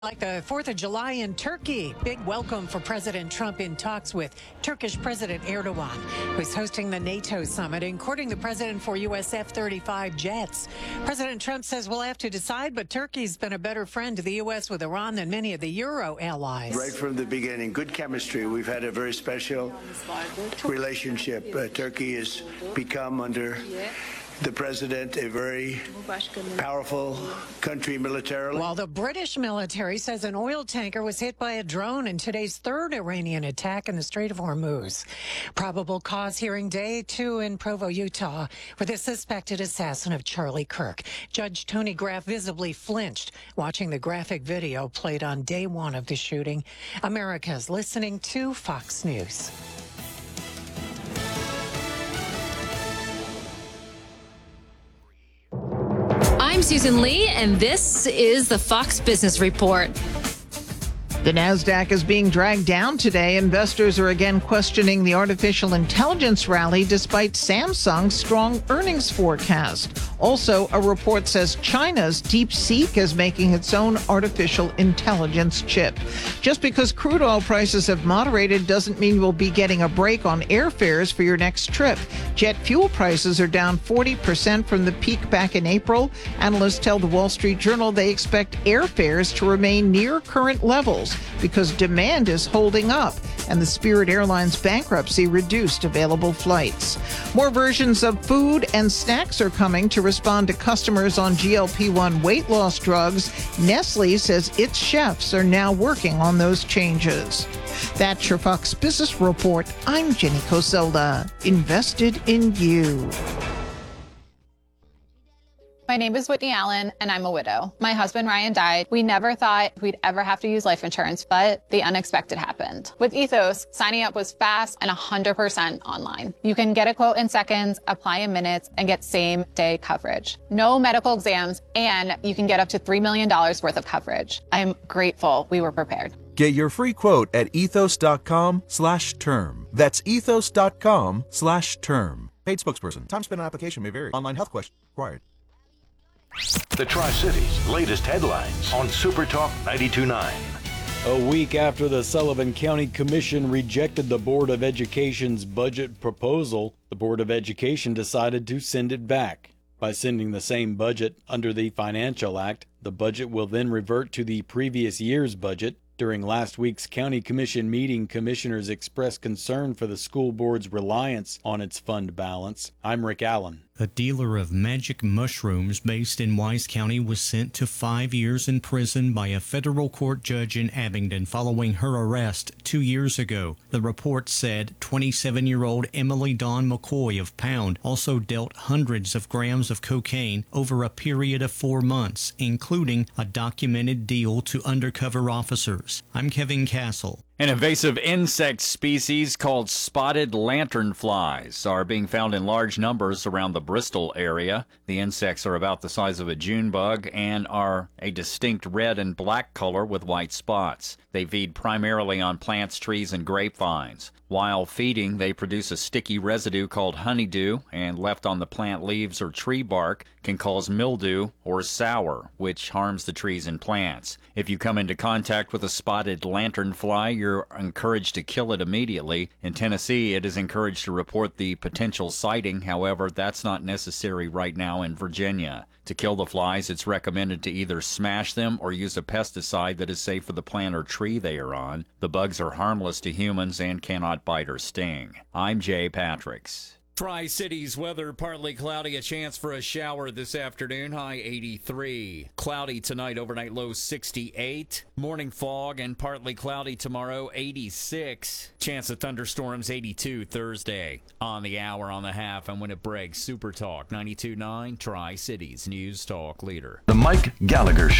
Like the 4th of July in Turkey. Big welcome for President Trump in talks with Turkish President Erdogan, who's hosting the NATO summit and courting the president for U.S. F-35 jets. President Trump says we'll have to decide, but Turkey's been a better friend to the U.S. with Iran than many of the Euro allies. Right from the beginning, good chemistry. We've had a very special relationship. Turkey has become, under the president, a very powerful country militarily. While the British military says an oil tanker was hit by a drone in today's third Iranian attack in the Strait of Hormuz. Probable cause hearing day 2 in Provo, Utah, for the suspected assassin of Charlie Kirk. Judge Tony Graff visibly flinched watching the graphic video played on day 1 of the shooting. America's listening to Fox News. I'm Susan Lee, and this is the Fox Business Report. The Nasdaq is being dragged down today. Investors are again questioning the artificial intelligence rally despite Samsung's strong earnings forecast. Also, a report says China's DeepSeek is making its own artificial intelligence chip. Just because crude oil prices have moderated doesn't mean you'll be getting a break on airfares for your next trip. Jet fuel prices are down 40% from the peak back in April. Analysts tell the Wall Street Journal they expect airfares to remain near current levels because demand is holding up and the Spirit Airlines bankruptcy reduced available flights. More versions of food and snacks are coming to respond to customers on GLP-1 weight loss drugs. Nestle says its chefs are now working on those changes. That's your Fox Business Report. I'm Jenny Coselda. Invested in you. My name is Whitney Allen, and I'm a widow. My husband, Ryan, died. We never thought we'd ever have to use life insurance, but the unexpected happened. With Ethos, signing up was fast and 100% online. You can get a quote in seconds, apply in minutes, and get same-day coverage. No medical exams, and you can get up to $3 million worth of coverage. I'm grateful we were prepared. Get your free quote at ethos.com/term. That's ethos.com/term. Paid spokesperson. Time spent on application may vary. Online health question required. The Tri-Cities' latest headlines on Super Talk 92.9. A week after the Sullivan County Commission rejected the Board of Education's budget proposal, the Board of Education decided to send it back. By sending the same budget under the Financial Act, the budget will then revert to the previous year's budget. During last week's County Commission meeting, commissioners expressed concern for the school board's reliance on its fund balance. I'm Rick Allen. A dealer of magic mushrooms based in Wise County was sent to 5 years in prison by a federal court judge in Abingdon following her arrest 2 years ago. The report said 27-year-old Emily Dawn McCoy of Pound also dealt hundreds of grams of cocaine over a period of 4 months, including a documented deal to undercover officers. I'm Kevin Castle. An invasive insect species called spotted lanternflies are being found in large numbers around the Bristol area. The insects are about the size of a June bug and are a distinct red and black color with white spots. They feed primarily on plants, trees, and grapevines. While feeding, they produce a sticky residue called honeydew, and left on the plant leaves or tree bark can cause mildew or sour, which harms the trees and plants. If you come into contact with a spotted lanternfly, you're encouraged to kill it immediately. In Tennessee, it is encouraged to report the potential sighting. However, that's not necessary right now in Virginia. To kill the flies, it's recommended to either smash them or use a pesticide that is safe for the plant or tree they are on. The bugs are harmless to humans and cannot bite or sting. I'm Jay Patricks. Tri-Cities weather, partly cloudy, a chance for a shower this afternoon, high 83. Cloudy tonight, overnight low 68. Morning fog and partly cloudy tomorrow, 86. Chance of thunderstorms, 82 Thursday. On the hour, on the half, and when it breaks, Super Talk 92.9, Tri-Cities News Talk Leader. The Mike Gallagher Show.